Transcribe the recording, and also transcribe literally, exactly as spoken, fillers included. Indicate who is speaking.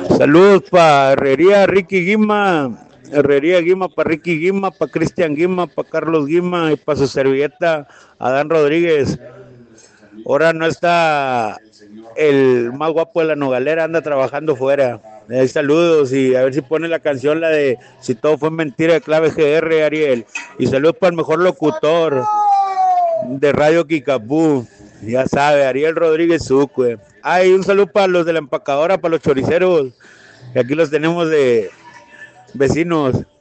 Speaker 1: Saludos para Herrería Ricky Guima, Herrería Guima para Ricky Guima, para Cristian Guima, para Carlos Guima y para su servilleta Adán Rodríguez. Ahora no está el más guapo de la Nogalera, anda trabajando fuera. Eh, saludos y a ver si pone la canción, la de Si todo fue mentira de Clave G R, Ariel. Y saludos para el mejor locutor de Radio Kikapú. Ya sabe, Ariel Rodríguez Sucue. Ay, un saludo para los de la empacadora, para los choriceros. Que aquí los tenemos de vecinos.